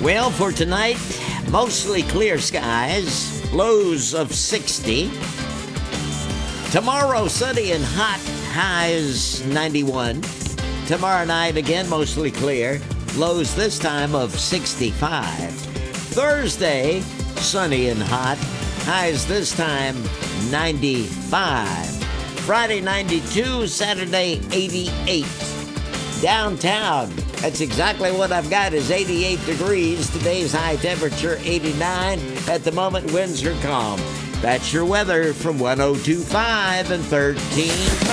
Well, for tonight, mostly clear skies, lows of 60. Tomorrow, sunny and hot, highs 91. Tomorrow night, again, mostly clear, lows this time of 65. Thursday, sunny and hot, highs this time 95. Friday, 92. Saturday, 88. Downtown, that's exactly what I've got, is 88 degrees. Today's high temperature, 89. At the moment, winds are calm. That's your weather from 102.5 and 13.5.